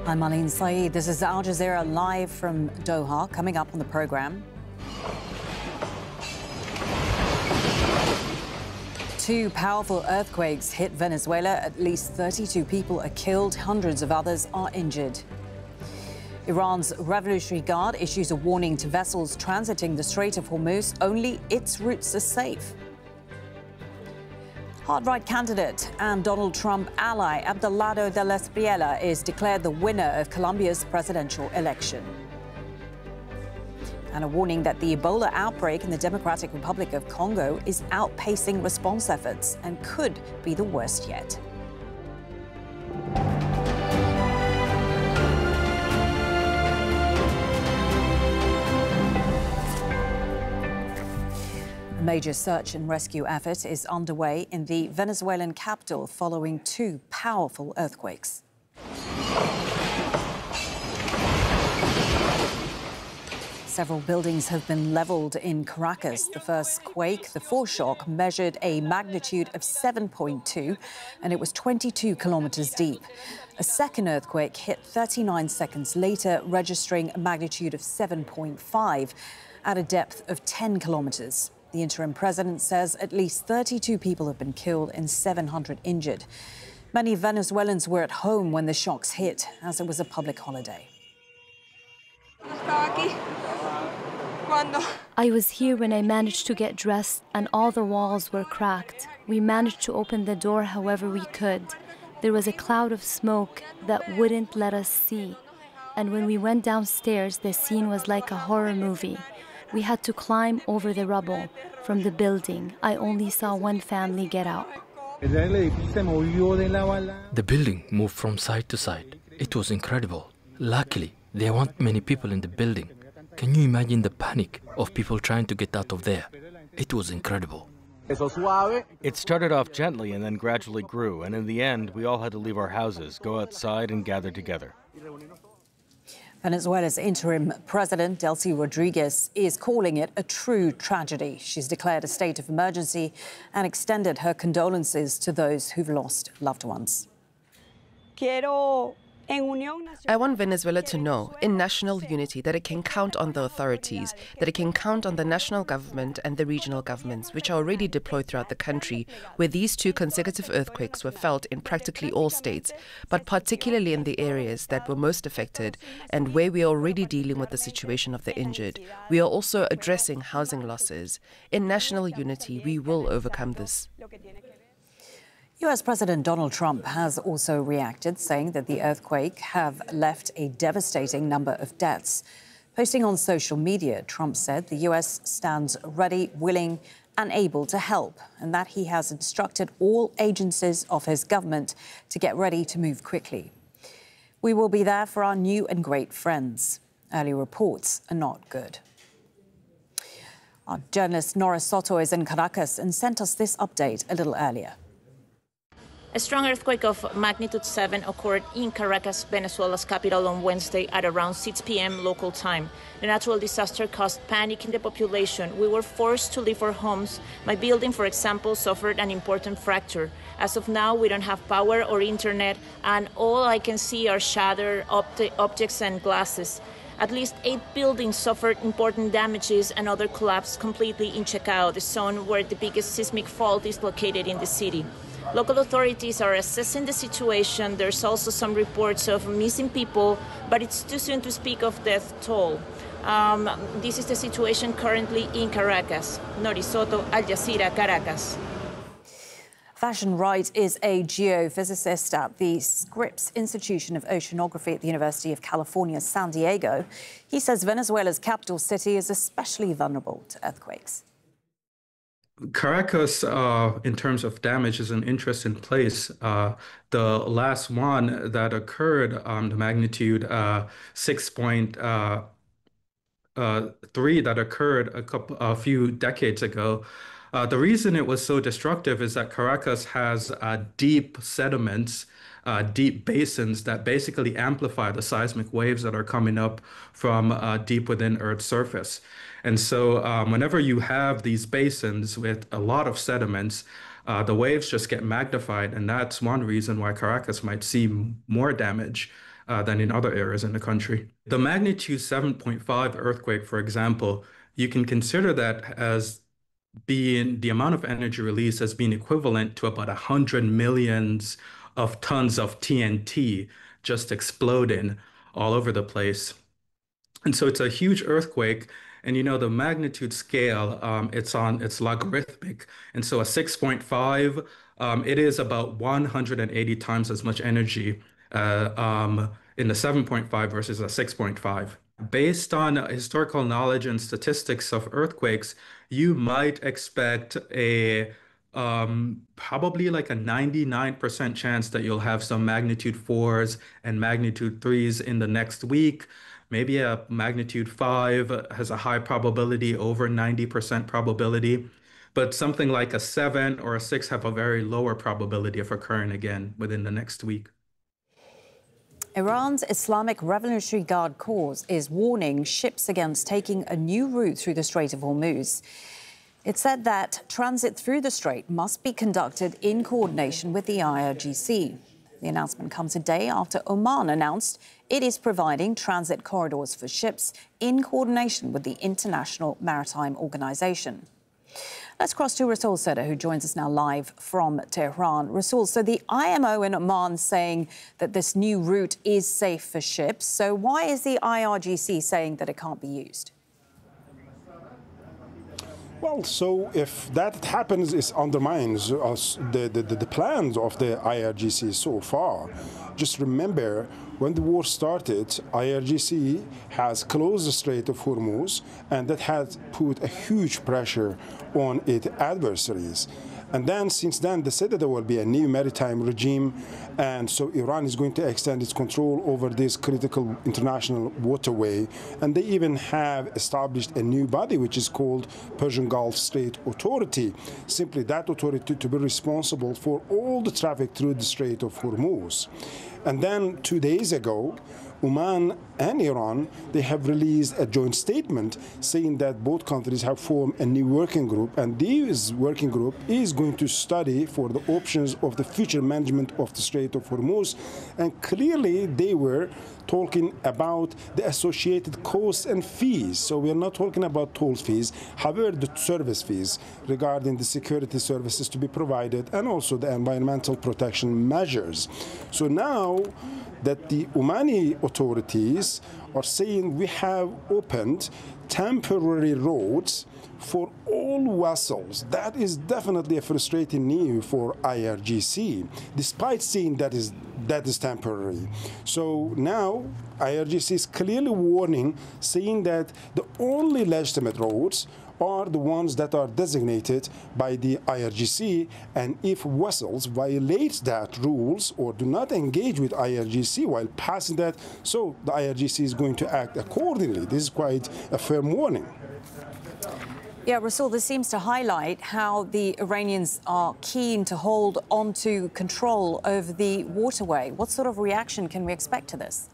I'm Marlene Saeed. This is Al Jazeera live from Doha. Coming up on the program, two powerful earthquakes hit Venezuela. At least 32 people are killed. Hundreds of others are injured. Iran's Revolutionary Guard issues a warning to vessels transiting the Strait of Hormuz. Only its routes are safe. Hard-right candidate and Donald Trump ally Abelardo del Espriella is declared the winner of Colombia's presidential election. And a warning that the Ebola outbreak in the Democratic Republic of Congo is outpacing response efforts and could be the worst yet. A major search and rescue effort is underway in the Venezuelan capital following two powerful earthquakes. Several buildings have been leveled in Caracas. The first quake, the foreshock, measured a magnitude of 7.2, and it was 22 kilometers deep. A second earthquake hit 39 seconds later, registering a magnitude of 7.5 at a depth of 10 kilometers. The interim president says at least 32 people have been killed and 700 injured. Many Venezuelans were at home when the shocks hit, as it was a public holiday. I was here when I managed to get dressed and all the walls were cracked. We managed to open the door however we could. There was a cloud of smoke that wouldn't let us see. And when we went downstairs, the scene was like a horror movie. We had to climb over the rubble from the building. I only saw one family get out. The building moved from side to side. It was incredible. Luckily, there weren't many people in the building. Can you imagine the panic of people trying to get out of there? It was incredible. It started off gently and then gradually grew, and in the end, we all had to leave our houses, go outside and gather together. Venezuela's interim president, Delcy Rodriguez, is calling it a true tragedy. She's declared a state of emergency and extended her condolences to those who've lost loved ones. I want Venezuela to know, in national unity, that it can count on the authorities, that it can count on the national government and the regional governments, which are already deployed throughout the country, where these two consecutive earthquakes were felt in practically all states, but particularly in the areas that were most affected and where we are already dealing with the situation of the injured. We are also addressing housing losses. In national unity, we will overcome this. U.S. President Donald Trump has also reacted, saying that the earthquake have left a devastating number of deaths. Posting on social media, Trump said the U.S. stands ready, willing and able to help, and that he has instructed all agencies of his government to get ready to move quickly. We will be there for our new and great friends. Early reports are not good. Our journalist Nora Soto is in Caracas and sent us this update a little earlier. A strong earthquake of magnitude 7 occurred in Caracas, Venezuela's capital, on Wednesday at around 6 p.m. local time. The natural disaster caused panic in the population. We were forced to leave our homes. My building, for example, suffered an important fracture. As of now, we don't have power or internet, and all I can see are shattered objects and glasses. At least 8 buildings suffered important damages and other collapsed completely in Chacao, the zone where the biggest seismic fault is located in the city. Local authorities are assessing the situation. There's also some reports of missing people, but it's too soon to speak of death toll. This is the situation currently in Caracas. Nori Soto, Al Jazeera, Caracas. Fashion Wright is a geophysicist at the Scripps Institution of Oceanography at the University of California, San Diego. He says Venezuela's capital city is especially vulnerable to earthquakes. Caracas, in terms of damage, is an interesting place. The last one that occurred, the magnitude 6.3 that occurred a few decades ago. The reason it was so destructive is that Caracas has deep sediments, deep basins that basically amplify the seismic waves that are coming up from deep within Earth's surface. And so whenever you have these basins with a lot of sediments, the waves just get magnified. And that's one reason why Caracas might see more damage than in other areas in the country. The magnitude 7.5 earthquake, for example, you can consider that as being the amount of energy released as being equivalent to about 100 millions of tons of TNT just exploding all over the place. And so it's a huge earthquake. And the magnitude scale, it's logarithmic. And so a 6.5, it is about 180 times as much energy in the 7.5 versus a 6.5. Based on historical knowledge and statistics of earthquakes, you might expect probably like a 99% chance that you'll have some magnitude 4s and magnitude 3s in the next week. Maybe a magnitude 5 has a high probability, over 90% probability. But something like a 7 or a 6 have a very lower probability of occurring again within the next week. Iran's Islamic Revolutionary Guard Corps is warning ships against taking a new route through the Strait of Hormuz. It said that transit through the strait must be conducted in coordination with the IRGC. The announcement comes a day after Oman announced it is providing transit corridors for ships in coordination with the International Maritime Organization. Let's cross to Rasul Seda, who joins us now live from Tehran. Rasul, so the IMO in Oman saying that this new route is safe for ships. So why is the IRGC saying that it can't be used? Well, so if that happens, it undermines the plans of the IRGC so far. Just remember, when the war started, IRGC has closed the Strait of Hormuz, and that has put a huge pressure on its adversaries. And then, since then, they said that there will be a new maritime regime, and so Iran is going to extend its control over this critical international waterway. And they even have established a new body, which is called Persian Gulf Strait Authority, simply that authority to be responsible for all the traffic through the Strait of Hormuz. And then 2 days ago, Oman and Iran, they have released a joint statement saying that both countries have formed a new working group, and this working group is going to study for the options of the future management of the Strait of Hormuz. And clearly they were talking about the associated costs and fees. So we are not talking about toll fees, however, the service fees regarding the security services to be provided and also the environmental protection measures. So now that the Omani authorities are saying we have opened temporary roads for all vessels, that is definitely a frustrating news for IRGC, despite saying that is temporary. So now IRGC is clearly warning, saying that the only legitimate roads are the ones that are designated by the IRGC, and if vessels violate that rules or do not engage with IRGC while passing that, so the IRGC is going to act accordingly. This is quite a firm warning. Yeah, Rasul, this seems to highlight how the Iranians are keen to hold onto control over the waterway. What sort of reaction can we expect to this?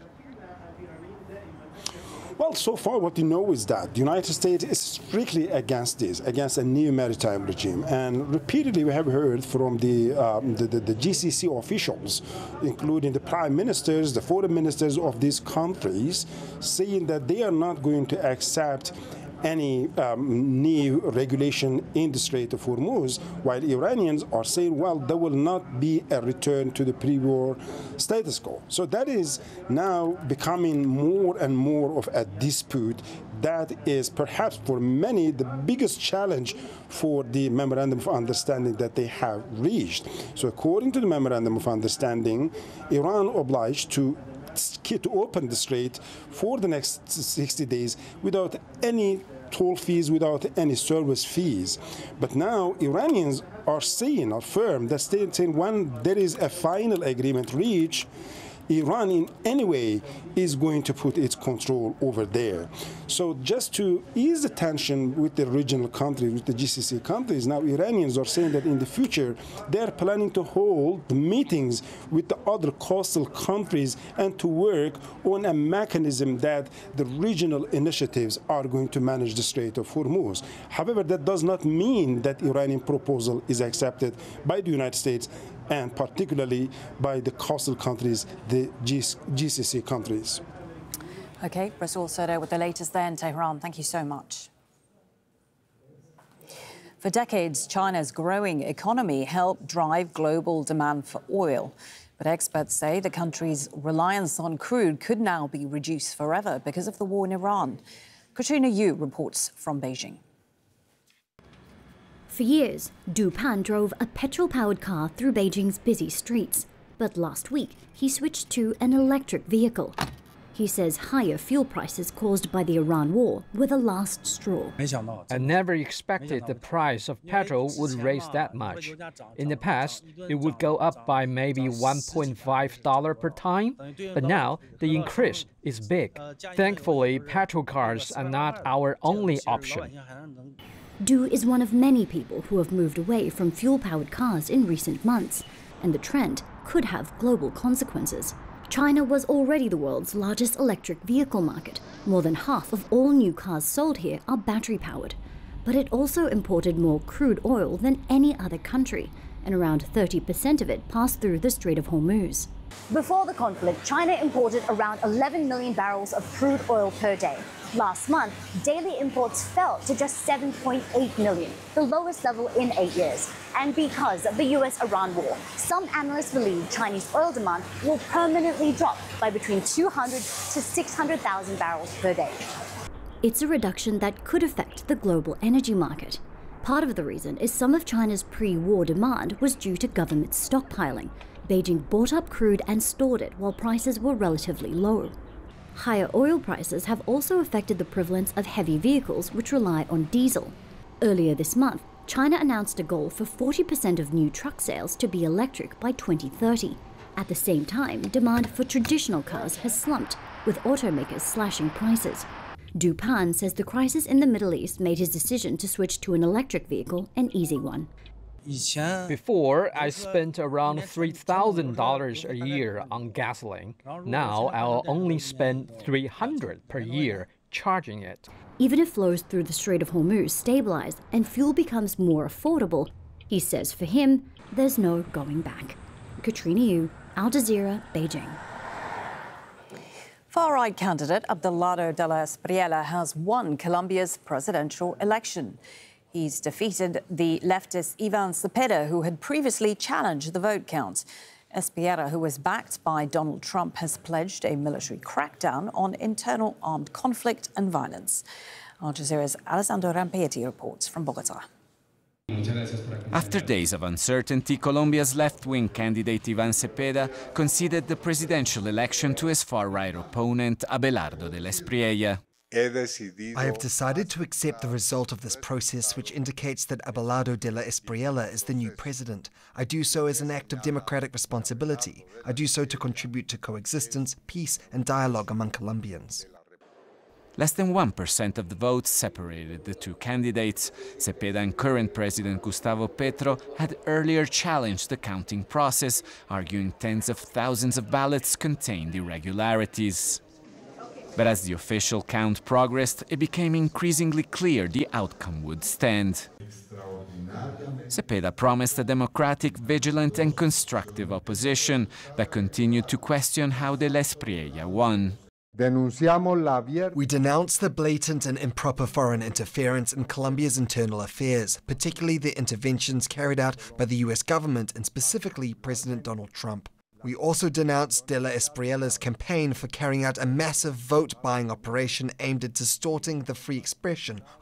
Well, so far what we know is that the United States is strictly against this, against a new maritime regime. And repeatedly we have heard from the GCC officials, including the prime ministers, the foreign ministers of these countries, saying that they are not going to accept any new regulation in the Strait of Hormuz, while Iranians are saying, well, there will not be a return to the pre-war status quo. So that is now becoming more and more of a dispute that is perhaps for many the biggest challenge for the Memorandum of Understanding that they have reached. So according to the Memorandum of Understanding, Iran obliged to open the strait for the next 60 days without any toll fees, without any service fees. But now Iranians are saying, are firm, that saying when there is a final agreement reached, Iran in any way is going to put its control over there. So just to ease the tension with the regional countries, with the GCC countries, now Iranians are saying that in the future they're planning to hold meetings with the other coastal countries and to work on a mechanism that the regional initiatives are going to manage the Strait of Hormuz. However, that does not mean that Iranian proposal is accepted by the United States and particularly by the coastal countries, the GCC countries. OK, Rasool Sodha with the latest there in Tehran. Thank you so much. For decades, China's growing economy helped drive global demand for oil. But experts say the country's reliance on crude could now be reduced forever because of the war in Iran. Katrina Yu reports from Beijing. For years, Du Pan drove a petrol-powered car through Beijing's busy streets. But last week, he switched to an electric vehicle. He says higher fuel prices caused by the Iran war were the last straw. I never expected the price of petrol would raise that much. In the past, it would go up by maybe $1.5 per time, but now the increase is big. Thankfully, petrol cars are not our only option. Du is one of many people who have moved away from fuel-powered cars in recent months, and the trend could have global consequences. China was already the world's largest electric vehicle market. More than half of all new cars sold here are battery-powered. But it also imported more crude oil than any other country, and around 30% of it passed through the Strait of Hormuz. Before the conflict, China imported around 11 million barrels of crude oil per day. Last month, daily imports fell to just 7.8 million, the lowest level in 8 years. And because of the US-Iran war, some analysts believe Chinese oil demand will permanently drop by between 200 to 600,000 barrels per day. It's a reduction that could affect the global energy market. Part of the reason is some of China's pre-war demand was due to government stockpiling. Beijing bought up crude and stored it while prices were relatively low. Higher oil prices have also affected the prevalence of heavy vehicles which rely on diesel. Earlier this month, China announced a goal for 40% of new truck sales to be electric by 2030. At the same time, demand for traditional cars has slumped, with automakers slashing prices. Du Pan says the crisis in the Middle East made his decision to switch to an electric vehicle an easy one. Before, I spent around $3,000 a year on gasoline. Now, I'll only spend $300 per year charging it. Even if flows through the Strait of Hormuz stabilize and fuel becomes more affordable, he says for him, there's no going back. Katrina Yu, Al Jazeera, Beijing. Far-right candidate Abelardo de la Espriella has won Colombia's presidential election. He's defeated the leftist Ivan Cepeda, who had previously challenged the vote count. Espriella, who was backed by Donald Trump, has pledged a military crackdown on internal armed conflict and violence. Al Jazeera's Alessandro Rampietti reports from Bogotá. After days of uncertainty, Colombia's left-wing candidate Ivan Cepeda conceded the presidential election to his far-right opponent Abelardo de la Espriella. I have decided to accept the result of this process, which indicates that Abelardo de la Espriella is the new president. I do so as an act of democratic responsibility. I do so to contribute to coexistence, peace, and dialogue among Colombians. Less than 1% of the votes separated the two candidates. Cepeda and current President Gustavo Petro had earlier challenged the counting process, arguing tens of thousands of ballots contained irregularities. But as the official count progressed, it became increasingly clear the outcome would stand. Cepeda promised a democratic, vigilant and constructive opposition, but continued to question how de la Espriella won. We denounce the blatant and improper foreign interference in Colombia's internal affairs, particularly the interventions carried out by the US government and specifically President Donald Trump. We also denounced de la Espriella's campaign for carrying out a massive vote-buying operation aimed at distorting the free expression